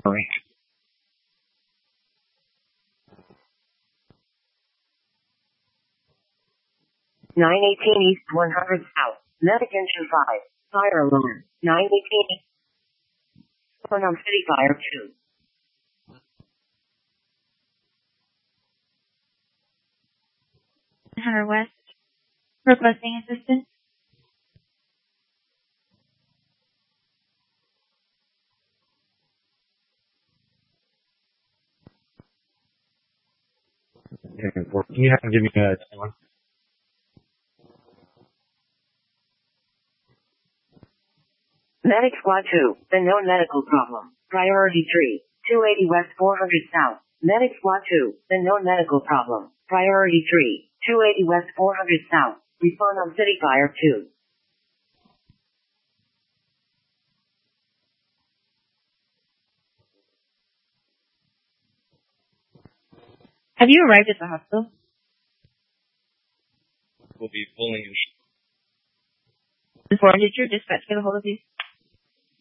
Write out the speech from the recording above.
Sorry. 918 East 100 South. Medic engine 5. Fire alarm. 918 Phnom City Fire 2. 100 West. Requesting assistance. Can you have to give me a one? Medic Squad 2. The known medical problem. Priority 3. 280 West 400 South. Medic Squad 2. The known medical problem. Priority 3. 280 West 400 South. Respond on City Fire 2. Have you arrived at the hospital? Will be pulling in. Before did your dispatch get a hold of you?